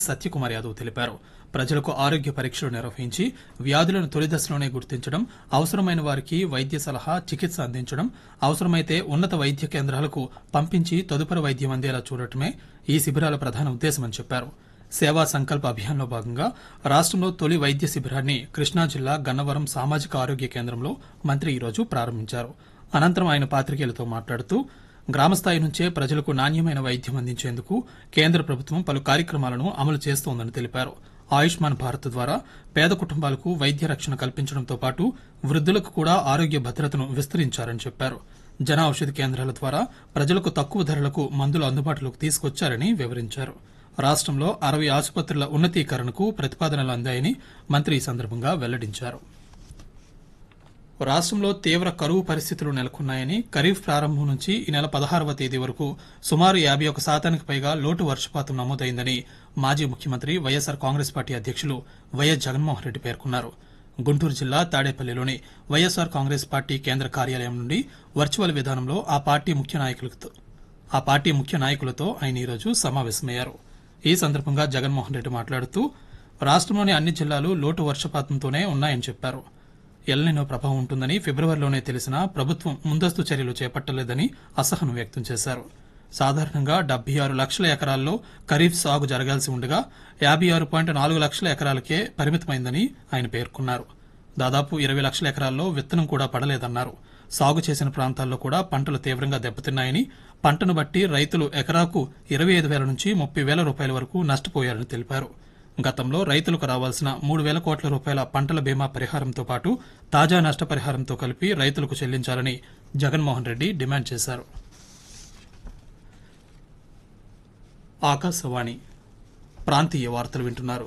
సత్యకుమార్ యాదవ్ తెలిపారు. ప్రజలకు ఆరోగ్య పరీక్షలు నిర్వహించి వ్యాధులను తొలి దశలోనే గుర్తించడం, అవసరమైన వారికి వైద్య సలహా, చికిత్స అందించడం, అవసరమైతే ఉన్నత వైద్య కేంద్రాలకు పంపించి తదుపరి వైద్యం అందేలా చూడటమే ఈ శిబిరాల ప్రధాన ఉద్దేశమని చెప్పారు. సేవా సంకల్ప అభియాన్లో భాగంగా రాష్టంలో తొలి వైద్య శిబిరాన్ని కృష్ణా జిల్లా గన్నవరం సామాజిక ఆరోగ్య కేంద్రంలో మంత్రి ఈరోజు ప్రారంభించారు. అనంతరం ఆయన పాత్రికేయులతో మాట్లాడుతూ గ్రామస్థాయి నుంచే ప్రజలకు నాణ్యమైన వైద్యం అందించేందుకు కేంద్ర ప్రభుత్వం పలు కార్యక్రమాలను అమలు చేస్తోందని తెలిపారు. ఆయుష్మాన్ భారత్ ద్వారా పేద కుటుంబాలకు వైద్య రక్షణ కల్పించడంతో పాటు వృద్దులకు కూడా ఆరోగ్య భద్రతను విస్తరించారని చెప్పారు. జన ఔషధి కేంద్రాల ద్వారా ప్రజలకు తక్కువ ధరలకు మందులు అందుబాటులోకి తీసుకొచ్చారని వివరించారు. రాష్టంలో 60 ఆసుపత్రుల ఉన్నతీకరణకు ప్రతిపాదనలు అందాయని మంత్రి ఈ సందర్భంగా వెల్లడించారు. రాష్టంలో తీవ్ర కరువు పరిస్థితులు నెలకొన్నాయని, ఖరీఫ్ ప్రారంభం నుంచి ఈ నెల 16వ తేదీ వరకు సుమారు 51% పైగా లోటు వర్షపాతం నమోదైందని మాజీ ముఖ్యమంత్రి వైఎస్సార్ కాంగ్రెస్ పార్టీ అధ్యకులు వైఎస్ జగన్మోహన్ రెడ్డి పేర్కొన్నారు. గుంటూరు జిల్లా తాడేపల్లిలోని వైఎస్సార్ కాంగ్రెస్ పార్టీ కేంద్ర కార్యాలయం నుండి వర్చువల్ విధానంలో ఆ పార్టీ ముఖ్య నాయకులతో ఆయన ఈరోజు సమావేశమయ్యారు. ఈ సందర్భంగా జగన్మోహన్ రెడ్డి మాట్లాడుతూ రాష్టంలోని అన్ని జిల్లాలు లోటు వర్షపాతంతోనే ఉన్నాయని చెప్పారు. ఎల్నినో ప్రభావం ఉంటుందని ఫిబ్రవరిలోనే తెలిసినా ప్రభుత్వం ముందస్తు చర్యలు చేపట్టలేదని అసహనం వ్యక్తం చేశారు. సాధారణంగా 76 లక్షల ఎకరాల్లో ఖరీఫ్ సాగు జరగాల్సి ఉండగా 56.4 లక్షల ఎకరాలకే పరిమితమైందని ఆయన పేర్కొన్నారు. దాదాపు 20 లక్షల ఎకరాల్లో విత్తనం కూడా పడలేదన్నారు. సాగు చేసిన ప్రాంతాల్లో కూడా పంటలు తీవ్రంగా దెబ్బతిన్నాయని, పంటను బట్టి రైతులు ఎకరాకు 25,000 నుంచి 30,000 రూపాయల వరకు నష్టపోయారని తెలిపారు. గతంలో రైతులకు రావాల్సిన 3,000 కోట్ల రూపాయల పంటల బీమా పరిహారంతో పాటు తాజా నష్టపరిహారంతో కలిపి రైతులకు చెల్లించాలని జగన్మోహన్ రెడ్డి డిమాండ్ చేశారు. ఆకాశవాణి ప్రాంతీయ వార్తలు వింటున్నారు.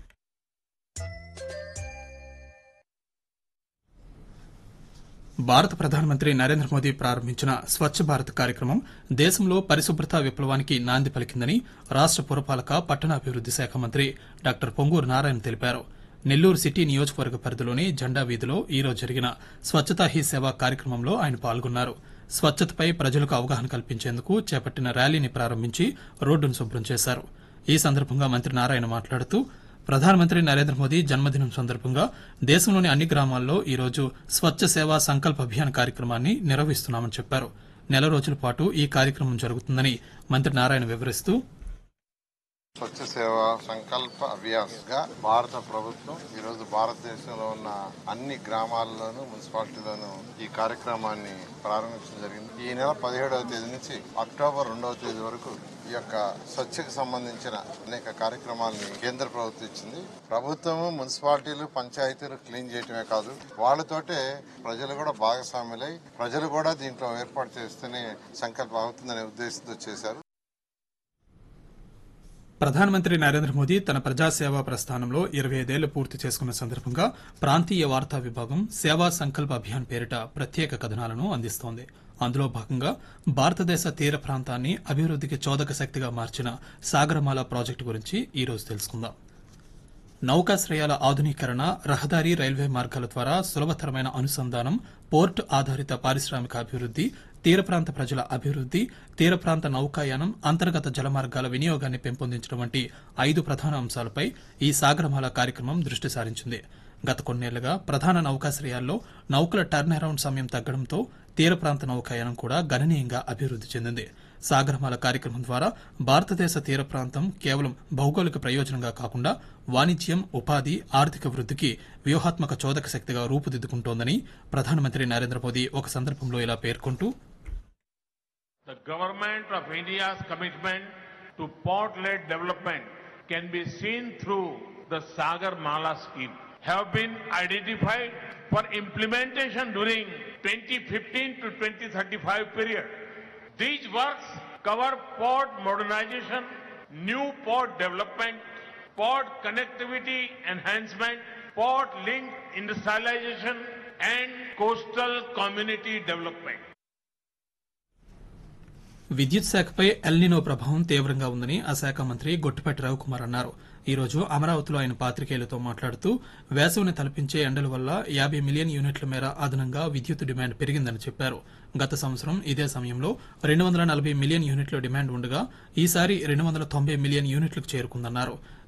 భారత ప్రధానమంత్రి నరేంద్ర మోదీ ప్రారంభించిన స్వచ్ఛ భారత్ కార్యక్రమం దేశంలో పరిశుభ్రతా విప్లవానికి నాంది పలికిందని రాష్ట పురపాలక పట్టణాభివృద్ది శాఖ మంత్రి డాక్టర్ పొంగూరు నారాయణ తెలిపారు. నెల్లూరు సిటీ నియోజకవర్గ పరిధిలోని జెండా వీధిలో ఈరోజు జరిగిన స్వచ్ఛతా హీ సేవ కార్యక్రమంలో ఆయన పాల్గొన్నారు. స్వచ్ఛతపై ప్రజలకు అవగాహన కల్పించేందుకు చేపట్టిన ర్యాలీని ప్రారంభించి రోడ్డును శుభ్రం చేశారు. ఈ సందర్భంగా మంత్రి నారాయణ మాట్లాడుతూ ప్రధానమంత్రి నరేంద్ర మోదీ జన్మదినం సందర్భంగా దేశంలోని అన్ని గ్రామాల్లో ఈరోజు స్వచ్ఛ సేవా సంకల్ప అభియాన్ కార్యక్రమాన్ని నిర్వహిస్తున్నామని చెప్పారు. నెల రోజుల పాటు ఈ కార్యక్రమం జరుగుతుందని మంత్రి నారాయణ వివరిస్తూ స్వచ్ఛ సేవా సంకల్ప అభియాన్ గా భారత ప్రభుత్వం ఈరోజు భారతదేశంలో ఉన్న అన్ని గ్రామాల్లోనూ మున్సిపాలిటీలోనూ ఈ కార్యక్రమాన్ని ప్రారంభించడం జరిగింది. ఈ నెల 17వ తేదీ నుంచి అక్టోబర్ 2వ తేదీ వరకు ఈ యొక్క స్వచ్ఛకు సంబంధించిన అనేక కార్యక్రమాలని కేంద్ర ప్రభుత్వం ఇచ్చింది. ప్రభుత్వము మున్సిపాలిటీలు పంచాయతీలు క్లీన్ చేయటమే కాదు, వాళ్ళతోటే ప్రజలు కూడా భాగస్వాములై ప్రజలు కూడా దీంట్లో ఏర్పాటు చేస్తేనే సంకల్పం అవుతుందనే ఉద్దేశంతో చేశారు. ప్రధానమంత్రి నరేంద్ర మోదీ తన ప్రజాసేవా ప్రస్థానంలో 25 ఏళ్లు పూర్తి చేసుకున్న సందర్భంగా ప్రాంతీయ వార్తా విభాగం సేవా సంకల్ప అభియాన్ పేరిట ప్రత్యేక కథనాలను అందిస్తోంది. అందులో భాగంగా భారతదేశ తీర ప్రాంతాన్ని అభివృద్దికి చోదక శక్తిగా మార్చిన సాగరమాల ప్రాజెక్టు గురించి ఈరోజు తెలుసుకుందాం. నౌకాశ్రయాల ఆధునీకరణ, రహదారి, రైల్వే మార్గాల ద్వారా సులభతరమైన అనుసంధానం, పోర్టు ఆధారిత పారిశ్రామిక అభివృద్ది, తీర ప్రాంత ప్రజల అభివృద్ది, తీర ప్రాంత నౌకాయానం, అంతర్గత జలమార్గాల వినియోగాన్ని పెంపొందించడం వంటి 5 ప్రధాన అంశాలపై ఈ సాగరమాల కార్యక్రమం దృష్టి సారించింది. గత కొన్నేళ్లుగా ప్రధాన నౌకాశ్రయాల్లో నౌకల టర్న్ అరౌండ్ సమయం తగ్గడంతో తీర ప్రాంత నౌకాయానం కూడా గణనీయంగా అభివృద్ది చెందింది. సాగరమాల కార్యక్రమం ద్వారా భారతదేశ తీర ప్రాంతం కేవలం భౌగోళిక ప్రయోజనంగా కాకుండా వాణిజ్యం, ఉపాధి, ఆర్థిక వృద్దికి వ్యూహాత్మక చోదక శక్తిగా రూపుదిద్దుకుంటోందని ప్రధానమంత్రి నరేంద్ర మోదీ ఒక సందర్భంలో ఇలా పేర్కొంటూ The government of India's commitment to port-led development can be seen through the Sagarmala scheme have been identified for implementation during 2015 to 2035 period. These works cover port modernization, new port development, port connectivity enhancement, port link industrialization and coastal community development. విద్యుత్ శాఖపై El Niño ప్రభావం తీవ్రంగా ఉందని ఆ శాఖ మంత్రి గొట్టిపాటి రవికుమార్ అన్నారు. ఈ రోజు అమరావతిలో ఆయన పాత్రికేయులతో మాట్లాడుతూ వేసవిని తలపించే ఎండల వల్ల 50 మిలియన్ యూనిట్ల మేర అదనంగా విద్యుత్ డిమాండ్ పెరిగిందని చెప్పారు. గత సంవత్సరం ఇదే సమయంలో 240 మిలియన్ యూనిట్ల డిమాండ్ ఉండగా ఈసారి 290 మిలియన్ యూనిట్లకు చేరుకుందన్నారు.